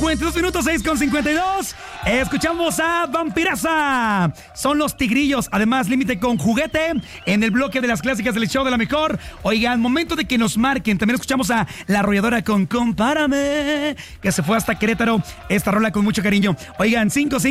52 minutos, 6:52. Escuchamos a Vampiraza. Son los Tigrillos. Además, Límite con Juguete en el bloque de las clásicas del show de la mejor. Oigan, momento de que nos marquen. También escuchamos a La Arrolladora con Compárame, que se fue hasta Querétaro. Esta rola con mucho cariño. Oigan,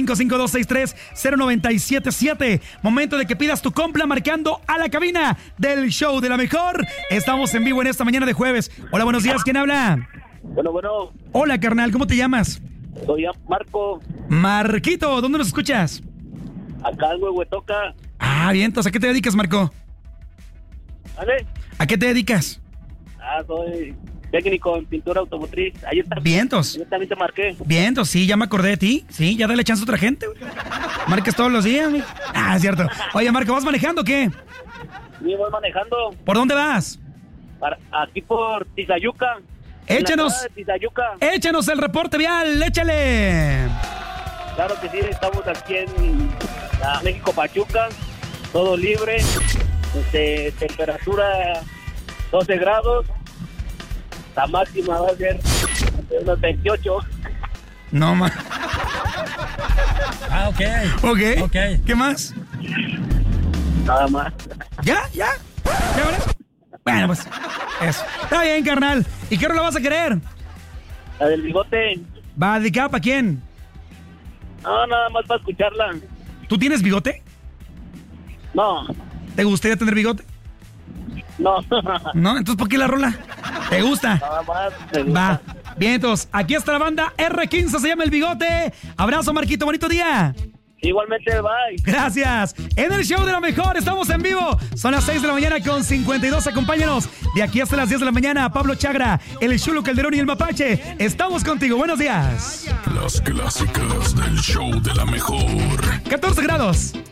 5552630977. Momento de que pidas tu compra marcando a la cabina del show de la mejor. Estamos en vivo en esta mañana de jueves. Hola, buenos días. ¿Quién habla? Bueno. Hola, carnal. ¿Cómo te llamas? Soy Marco. Marquito, ¿dónde nos escuchas? Acá en Huehuetoca. Ah, bien. Entonces, ¿a qué te dedicas, Marco? ¿Vale? ¿A qué te dedicas? Soy técnico en pintura automotriz. Ahí está. Vientos. Yo también te marqué. Vientos, sí, ya me acordé de ti. Sí, ya dale chance a otra gente. Marcas todos los días, güey. Ah, es cierto. Oye, Marco, ¿vas manejando o qué? Sí, voy manejando. ¿Por dónde vas? Aquí por Tizayuca. Échanos el reporte vial, échale. Claro que sí, estamos aquí en México Pachuca, todo libre, temperatura 12 grados, la máxima va a ser de unos 28. No más. Ah, ok. ¿Qué más? Nada más. ¿Ya ahora? Bueno, pues eso. Está bien, carnal. ¿Y qué rola vas a querer? La del bigote. ¿Va dedicada para quién? No, nada más para escucharla. ¿Tú tienes bigote? No. ¿Te gustaría tener bigote? No. ¿No? Entonces, ¿por qué la rola? ¿Te gusta? Nada más. Me gusta. Va. Bien, entonces, aquí está la banda R15, se llama El Bigote. Abrazo, Marquito, bonito día. Igualmente, bye. Gracias. En el show de la mejor, estamos en vivo. Son las 6 de la mañana con 52. Acompáñanos de aquí hasta las 10 de la mañana. Pablo Chagra, el Chulo Calderón y el Mapache. Estamos contigo. Buenos días. Las clásicas del show de la mejor. 14 grados.